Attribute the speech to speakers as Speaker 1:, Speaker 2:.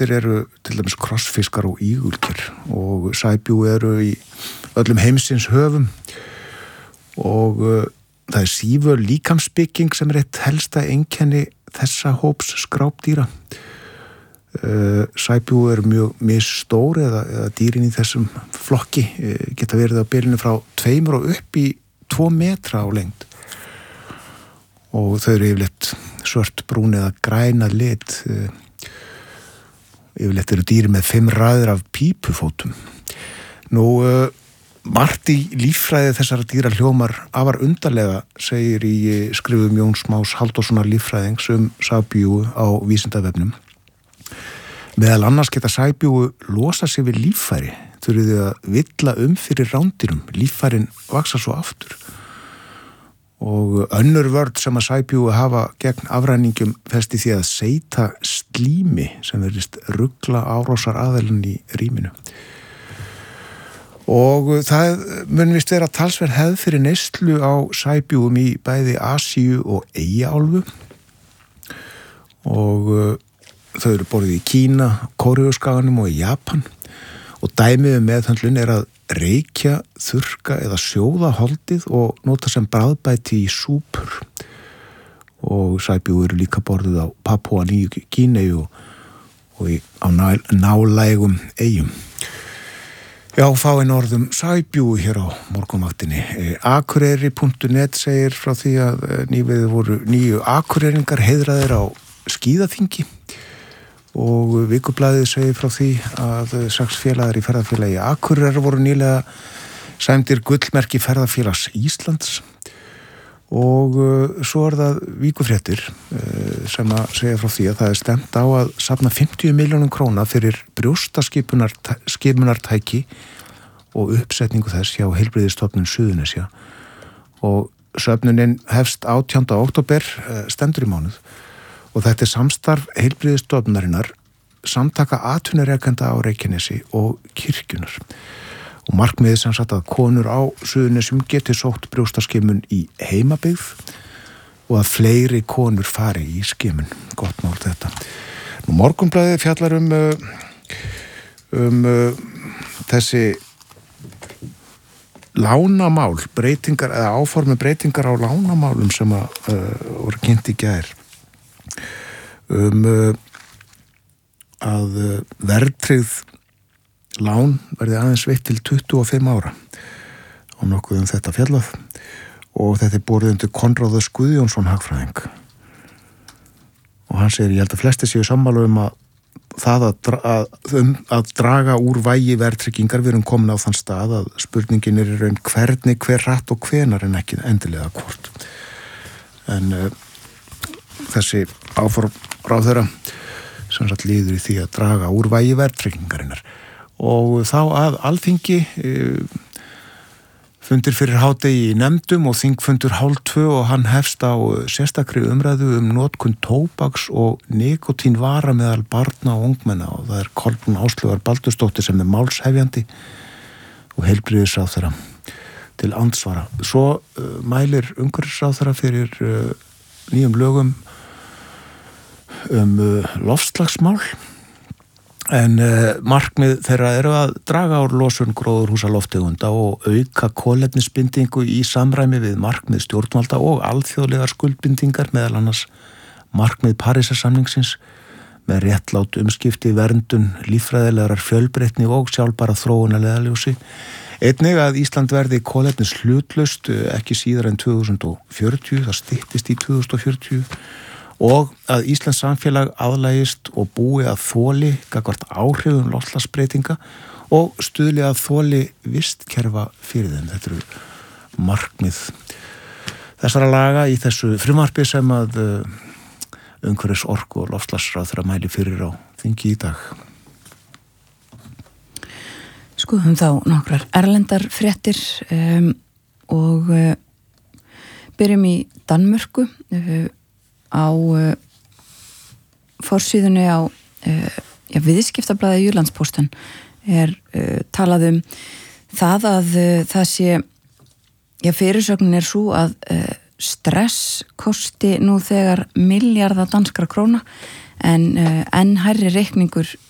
Speaker 1: tegundir eru til dæmis krossfiskar og ígulker og sæbjúgu eru í öllum heimsins höfum og það síföl líkamsbygging sem eitt helsta einkenni þessa hóps skrápdýra. Sæbjúgu eru mjög misstór eða dýrin í þessum flokki geta verið á bilinu frá 2 og upp í 2 metra á lengd og þau eru yfirleitt svört brún eða græna lit. Yfirleitt eru dýri með 5 raðir af pípufótum. Margt í líffræði þessara dýra hljómar afar undarlega, segir í skrifum Jóns Más Halldórssonar líffræðings sæbjúgu á Vísindavefnum. Meðal annars geta sæbjúgu losa sig við líffæri, þurfið að villa fyrir rándýrum, líffærin vaksa svo aftur. Og önnur vörn sem að sæbjúgu hafa gegn afræningum felst í því að seita slími sem verðist rugla árásar aðilinn í rýminu. Og það mun vist vera talsverð hefð fyrir neyslu á sæbjúgum í bæði Asíu og Eyjaálfu og þau eru borðið í Kína, Kóreuskaganum og í Japan og dæmið meðhöndlun er að reykja, þurrka eða sjóða holdið og nota sem bragðbæti í súpur og sæbjúgu eru líka borðið á Papúa Nýju Gíneu og á nálægum eyjum. Já, fáinn orðum sæbjúgu hér á morgunvaktinni. Akureyri.net segir frá því að nýverið voru 9 akureyringar heiðraðir á skíðaþingi og Vikublaðið segir frá því að 6 félagar í ferðafélagi Akureyrar voru nýlega sæmdir gullmerki ferðafélags Íslands og svo er það Víkufréttir sem að segja frá því að það er stefnt á að safna 50 milljónum króna fyrir brjóstaskipunartæki og uppsetningu þess hjá Heilbrigðisstofnun Suðurnesja og söfnunin hefst 18. október stendur í mánuð og þetta er samstarf Heilbrigðisstofnunarinnar, samtaka atvinnurekenda á Reykjanesi og kirkjunar. Og markmiðið sem sagt að konur á Suðurnesjum geti sótt brjóstaskimun í heimabyggð og að fleiri konur fari í skimun. Gott mál þetta. Morgunblaðið fjallar þessi lánamál, breytingar eða áformi breytingar á lánamálum sem voru kynnt í gær. Að verðtryggð lán verði aðeins veitt til 25 ára og nokkuð þetta fjallað og þetta er borið undir Konráð Guðjónsson hagfræðing og hann segir, ég held að flesti séu sammála að það að draga úr vægi verðtryggingar, við erum komin á þann stað að spurningin er í raun hvernig, hver hratt og hvenar en ekki endilega hvort. En þessi áform ráðherra sem sagt líður í því að draga úr vægi verðtryggingarinnar og þá að Alþingi fundir fyrir hádegi í nefndum og þingfundur 12:30 og hann hefst á sérstakri umræðu notkun tóbaks og nikótínvara meðal barna og ungmenna og það er Kolbrún Áslaugar Baldursdóttir sem er málshefjandi og heilbrigðisráðherra til andsvara. Svo mælir umhverfisráðherra fyrir nýjum lögum loftslagsmál en markmið þeirra eru að draga úr losun gróðurhúsalofttegunda og auka kolefnisbindingu í samræmi við markmið stjórnvalda og alþjóðlegar skuldbindingar meðal annars markmið Parísarsamningsins með réttlát umskipti, verndun, líffræðilegar fjölbreytni og sjálfbæra þróun að leiðarljósi. Einnig að Ísland verði kolefnishlutlaust ekki síðar en 2040, það styttist í 2040 og að Íslands samfélag aðlagist og búi að þoli gagnvart áhrifum loftslagsbreytinga og stuðli að þoli vistkerfa fyrir þeim. Þetta eru markmið þessara laga í þessu frumvarpi sem að umhverfis orku og loftslagsráðherra mæli fyrir á þingi í dag.
Speaker 2: Skoðum þá nokkrar erlendar fréttir og byrjum í Danmörku. Á forsíðunni á viðskiptablaði Jyllandsposten er talað það að það sé fyrirsögnin er svo að stress kosti nú þegar milljarða danskra króna en hærri reikningur